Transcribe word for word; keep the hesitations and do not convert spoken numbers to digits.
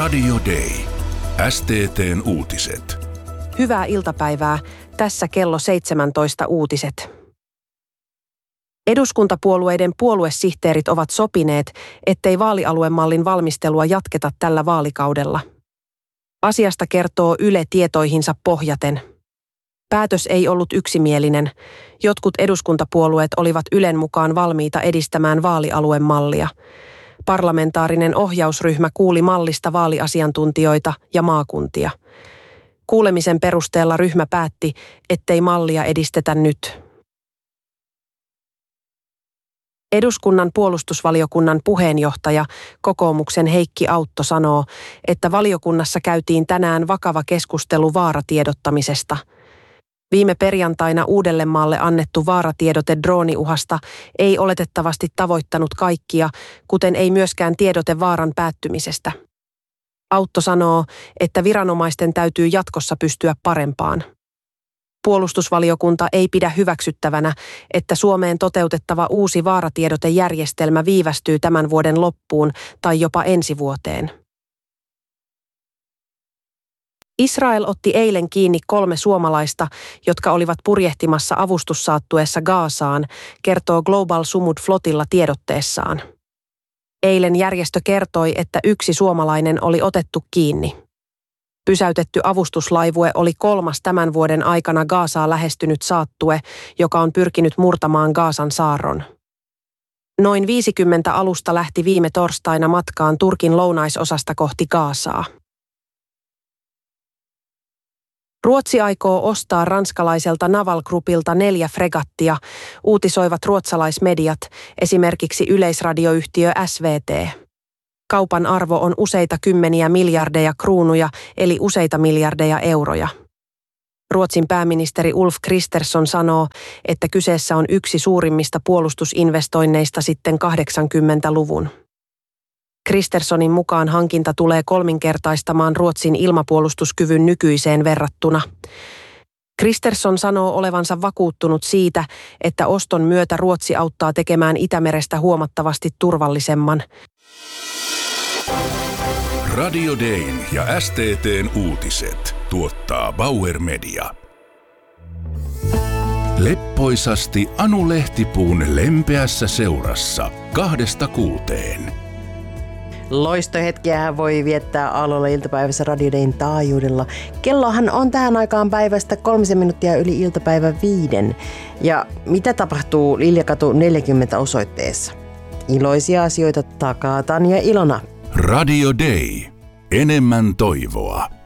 Radio Day. S T T:n uutiset. Hyvää iltapäivää. Tässä kello seitsemäntoista uutiset. Eduskuntapuolueiden puoluesihteerit ovat sopineet, ettei vaalialuemallin valmistelua jatketa tällä vaalikaudella. Asiasta kertoo Yle tietoihinsa pohjaten. Päätös ei ollut yksimielinen. Jotkut eduskuntapuolueet olivat Ylen mukaan valmiita edistämään vaalialuemallia. Parlamentaarinen ohjausryhmä kuuli mallista vaaliasiantuntijoita ja maakuntia. Kuulemisen perusteella ryhmä päätti, ettei mallia edistetä nyt. Eduskunnan puolustusvaliokunnan puheenjohtaja, kokoomuksen Heikki Autto sanoo, että valiokunnassa käytiin tänään vakava keskustelu vaaratiedottamisesta. Viime perjantaina Uudellemaalle annettu vaaratiedote drooniuhasta ei oletettavasti tavoittanut kaikkia, kuten ei myöskään tiedote vaaran päättymisestä. Autto sanoo, että viranomaisten täytyy jatkossa pystyä parempaan. Puolustusvaliokunta ei pidä hyväksyttävänä, että Suomeen toteutettava uusi vaaratiedotejärjestelmä viivästyy tämän vuoden loppuun tai jopa ensi vuoteen. Israel otti eilen kiinni kolme suomalaista, jotka olivat purjehtimassa avustussaattuessa Gazaan, kertoo Global Sumud Flotilla tiedotteessaan. Eilen järjestö kertoi, että yksi suomalainen oli otettu kiinni. Pysäytetty avustuslaivue oli kolmas tämän vuoden aikana Gazaa lähestynyt saattue, joka on pyrkinyt murtamaan Gazan saarron. Noin viisikymmentä alusta lähti viime torstaina matkaan Turkin lounaisosasta kohti Gazaa. Ruotsi aikoo ostaa ranskalaiselta Naval Groupilta neljä fregattia, uutisoivat ruotsalaismediat, esimerkiksi yleisradioyhtiö S V T. Kaupan arvo on useita kymmeniä miljardeja kruunuja, eli useita miljardeja euroja. Ruotsin pääministeri Ulf Kristersson sanoo, että kyseessä on yksi suurimmista puolustusinvestoinneista sitten kahdeksankymmentäluvun. Kristerssonin mukaan hankinta tulee kolminkertaistamaan Ruotsin ilmapuolustuskyvyn nykyiseen verrattuna. Kristersson sanoo olevansa vakuuttunut siitä, että oston myötä Ruotsi auttaa tekemään Itämerestä huomattavasti turvallisemman. Radio Dayn ja S T T:n uutiset tuottaa Bauer Media. Leppoisasti Anu Lehtipuun lempeässä seurassa kahdesta kuuteen. Loistohetkiä voi viettää aamulla iltapäivässä Radio Dayn taajuudella. Kellohan on tähän aikaan päivästä kolmisen minuuttia yli iltapäivän viiden. Ja mitä tapahtuu Liljakatu neljäkymmentä osoitteessa? Iloisia asioita takaa Tanja Ilona. Radio Day. Enemmän toivoa.